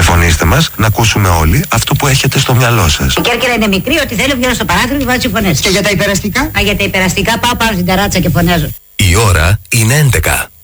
Τηλεφωνήστε μας να ακούσουμε όλοι αυτό που έχετε στο μυαλό σας. Η Κέρκυρα είναι μικρή, ότι θέλω βγαίνω στο παράθυρο και βάζω φωνές. Και για τα υπεραστικά? Για τα υπεραστικά πάω πάνω στην ταράτσα και φωνάζω. Η ώρα είναι 11.